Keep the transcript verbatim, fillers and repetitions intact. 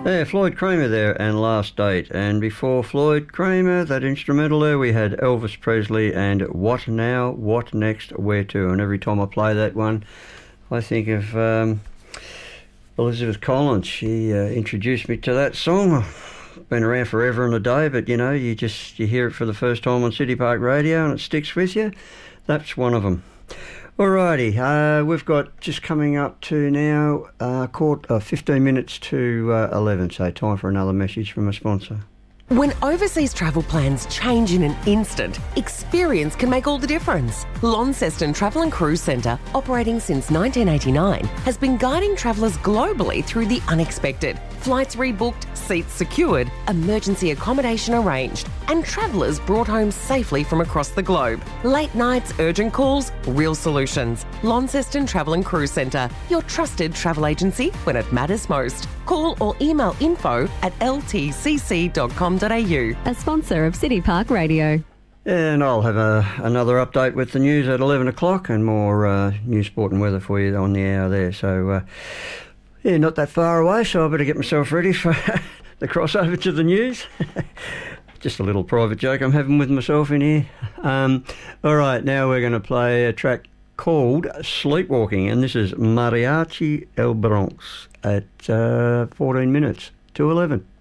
Yeah, Floyd Kramer there and Last Date. And before Floyd Kramer, that instrumental there, we had Elvis Presley and What Now, What Next, Where To. And every time I play that one, I think of um, Elizabeth Collins. She uh, introduced me to that song. Been around forever and a day, but you know, you just you hear it for the first time on City Park Radio and it sticks with you. That's one of them. Alrighty, uh, we've got just coming up to now uh, court, uh, fifteen minutes to uh, eleven, so time for another message from a sponsor. When overseas travel plans change in an instant, experience can make all the difference. Launceston Travel and Cruise Centre, operating since nineteen eighty-nine, has been guiding travellers globally through the unexpected. Flights rebooked, seats secured, emergency accommodation arranged, and travellers brought home safely from across the globe. Late nights, urgent calls, real solutions. Launceston Travel and Cruise Centre, your trusted travel agency when it matters most. Call or email info at l t c c dot com dot a u. A sponsor of City Park Radio. And I'll have a, another update with the news at eleven o'clock and more uh, news, sport and weather for you on the hour there. So, uh, yeah, not that far away, so I better get myself ready for the crossover to the news. Just a little private joke I'm having with myself in here. Um, all right, now we're going to play a track called Sleepwalking, and this is Mariachi El Bronx at uh, fourteen minutes to eleven.